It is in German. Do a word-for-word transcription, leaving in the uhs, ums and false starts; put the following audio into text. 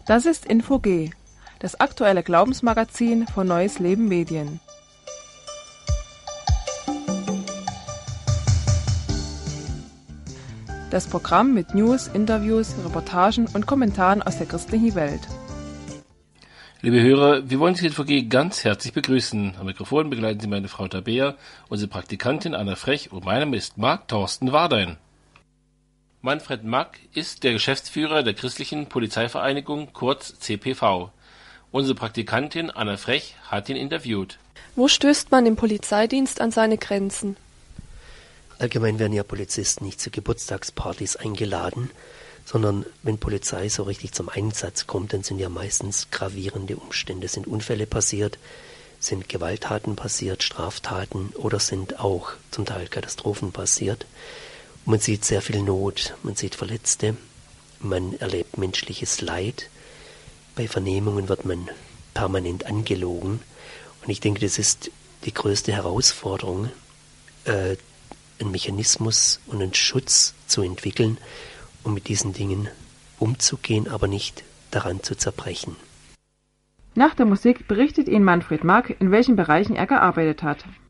Das ist Info G, das aktuelle Glaubensmagazin von Neues Leben Medien. Das Programm mit News, Interviews, Reportagen und Kommentaren aus der christlichen Welt. Liebe Hörer, wir wollen Sie in Info G ganz herzlich begrüßen. Am Mikrofon begleiten Sie meine Frau Tabea, unsere Praktikantin Anna Frech und mein Name ist Marc Thorsten Wardein. Manfred Mack ist der Geschäftsführer der christlichen Polizeivereinigung, kurz C P V. Unsere Praktikantin Anna Frech hat ihn interviewt. Wo stößt man im Polizeidienst an seine Grenzen? Allgemein werden ja Polizisten nicht zu Geburtstagspartys eingeladen, sondern wenn Polizei so richtig zum Einsatz kommt, dann sind ja meistens gravierende Umstände, sind Unfälle passiert, sind Gewalttaten passiert, Straftaten oder sind auch zum Teil Katastrophen passiert. Man sieht sehr viel Not, man sieht Verletzte, man erlebt menschliches Leid. Bei Vernehmungen wird man permanent angelogen. Und ich denke, das ist die größte Herausforderung, äh, einen Mechanismus und einen Schutz zu entwickeln, um mit diesen Dingen umzugehen, aber nicht daran zu zerbrechen. Nach der Musik berichtet Ihnen Manfred Mack, in welchen Bereichen er gearbeitet hat.